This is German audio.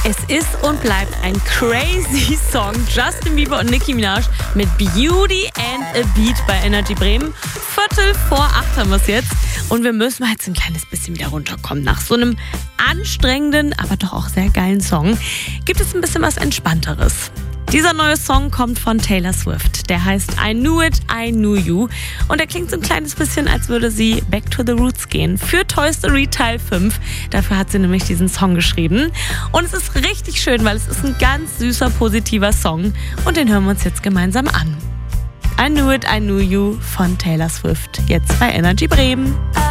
Es ist und bleibt ein crazy Song. Justin Bieber und Nicki Minaj mit Beauty and a Beat bei Energy Bremen. 7:45 haben wir es jetzt. Und wir müssen mal jetzt ein kleines bisschen wieder runterkommen. Nach so einem anstrengenden, aber doch auch sehr geilen Song gibt es ein bisschen was Entspannteres. Dieser neue Song kommt von Taylor Swift. Der heißt I Knew It, I Knew You. Und er klingt so ein kleines bisschen, als würde sie back to the roots gehen. Für Toy Story Teil 5. Dafür hat sie nämlich diesen Song geschrieben. Und es ist richtig schön, weil es ist ein ganz süßer, positiver Song. Und den hören wir uns jetzt gemeinsam an. I Knew It, I Knew You von Taylor Swift. Jetzt bei Energy Bremen.